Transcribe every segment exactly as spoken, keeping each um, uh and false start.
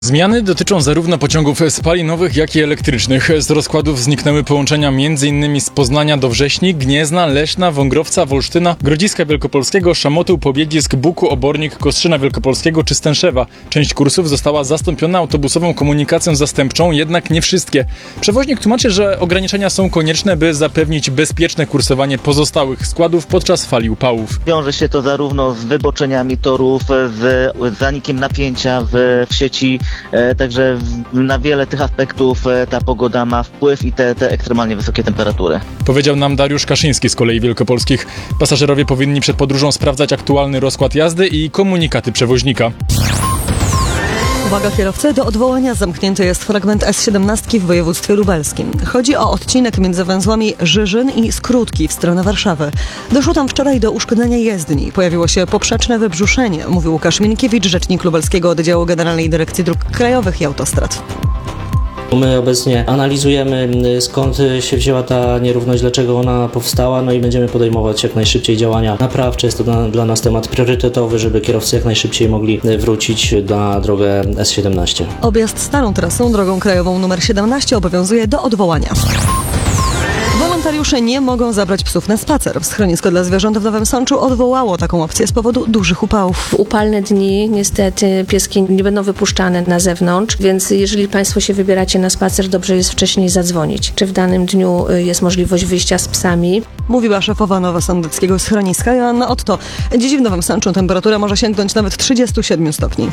Zmiany dotyczą zarówno pociągów spalinowych, jak i elektrycznych. Z rozkładów zniknęły połączenia m.in. z Poznania do Wrześni, Gniezna, Leszna, Wągrowca, Wolsztyna, Grodziska Wielkopolskiego, Szamotuł, Pobiedzisk, Buku, Obornik, Kostrzyna Wielkopolskiego czy Stęszewa. Część kursów została zastąpiona autobusową komunikacją zastępczą, jednak nie wszystkie. Przewoźnik tłumaczy, że ograniczenia są konieczne, by zapewnić bezpieczne kursowanie pozostałych składów podczas fali upałów. Wiąże się to zarówno z wyboczeniami torów, z zanikiem napięcia w, w sieci. E, także w, na wiele tych aspektów e, ta pogoda ma wpływ i te, te ekstremalnie wysokie temperatury. Powiedział nam Dariusz Kaszyński z Kolei Wielkopolskich. Pasażerowie powinni przed podróżą sprawdzać aktualny rozkład jazdy i komunikaty przewoźnika. Uwaga kierowcy, do odwołania zamknięty jest fragment S siedemnaście w województwie lubelskim. Chodzi o odcinek między węzłami Żyżyn i Skrótki w stronę Warszawy. Doszło tam wczoraj do uszkodzenia jezdni. Pojawiło się poprzeczne wybrzuszenie, mówił Łukasz Minkiewicz, rzecznik lubelskiego oddziału Generalnej Dyrekcji Dróg Krajowych i Autostrad. My obecnie analizujemy, skąd się wzięła ta nierówność, dlaczego ona powstała, no i będziemy podejmować jak najszybciej działania naprawcze. Jest to dla, dla nas temat priorytetowy, żeby kierowcy jak najszybciej mogli wrócić na drogę S siedemnaście. Objazd starą trasą, drogą krajową numer siedemnaście obowiązuje do odwołania. Wolontariusze nie mogą zabrać psów na spacer. Schronisko dla zwierząt w Nowym Sączu odwołało taką opcję z powodu dużych upałów. W upalne dni niestety pieski nie będą wypuszczane na zewnątrz, więc jeżeli Państwo się wybieracie na spacer, dobrze jest wcześniej zadzwonić, czy w danym dniu jest możliwość wyjścia z psami. Mówiła szefowa nowosądeckiego schroniska Joanna Otto. Dziś w Nowym Sączu temperatura może sięgnąć nawet trzydziestu siedmiu stopni.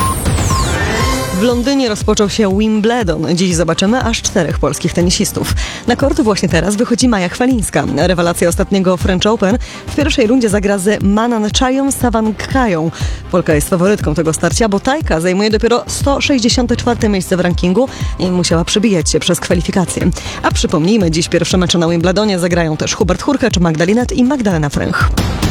W Londynie rozpoczął się Wimbledon. Dziś zobaczymy aż czterech polskich tenisistów. Na kort właśnie teraz wychodzi Maja Chwalińska. Rewelacja ostatniego French Open. W pierwszej rundzie zagra z Mananchają Sawankhają. Polka jest faworytką tego starcia, bo Tajka zajmuje dopiero sto sześćdziesiąte czwarte miejsce w rankingu i musiała przebijać się przez kwalifikacje. A przypomnijmy, dziś pierwsze mecze na Wimbledonie zagrają też Hubert Hurkacz, Magda Linette i Magdalena Fręch.